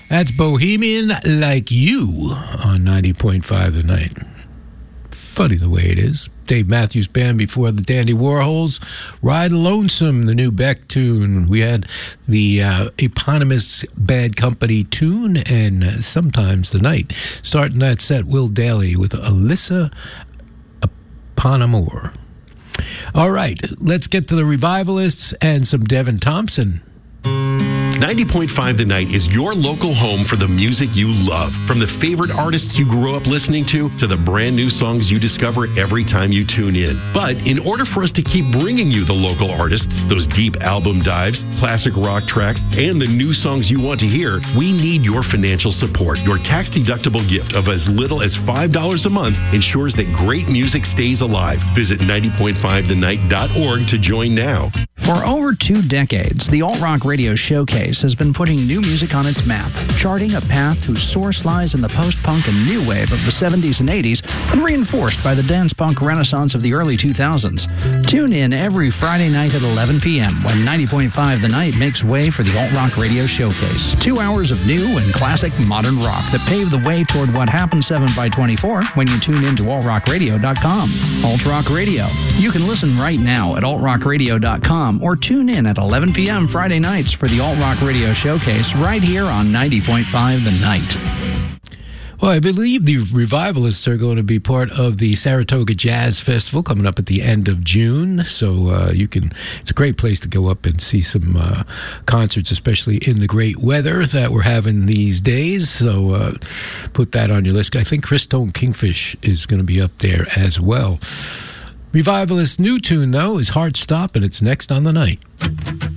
That's Bohemian Like You on 90.5 The Night. Funny the way it is. Dave Matthews Band before the Dandy Warhols. Ride Lonesome, the new Beck tune. We had the eponymous Bad Company tune and Sometimes the Night. Starting that set, Will Daly with Alyssa Eponymore. All right, let's get to the Revivalists and some Devin Thompson. 90.5 The Night is your local home for the music you love. From the favorite artists you grew up listening to the brand new songs you discover every time you tune in. But in order for us to keep bringing you the local artists, those deep album dives, classic rock tracks, and the new songs you want to hear, we need your financial support. Your tax-deductible gift of as little as $5 a month ensures that great music stays alive. Visit 90.5thenight.org to join now. For over 2 decades, the Alt Rock Radio Showcase has been putting new music on its map, charting a path whose source lies in the post-punk and new wave of the 70s and 80s and reinforced by the dance-punk renaissance of the early 2000s. Tune in every Friday night at 11 p.m. when 90.5 The Night makes way for the Alt Rock Radio Showcase. 2 hours of new and classic modern rock that pave the way toward what happens 7x24 when you tune into altrockradio.com. Alt Rock Radio. You can listen right now at altrockradio.com or tune in at 11 p.m. Friday nights for the Alt Rock Radio Showcase right here on 90.5 The Night. Well, I believe the Revivalists are going to be part of the Saratoga Jazz Festival coming up at the end of June. So it's a great place to go up and see some concerts, especially in the great weather that we're having these days. So put that on your list. I think Chris Stone Kingfish is going to be up there as well. Revivalist's new tune, though, is Heart Stop, and it's next on The Night.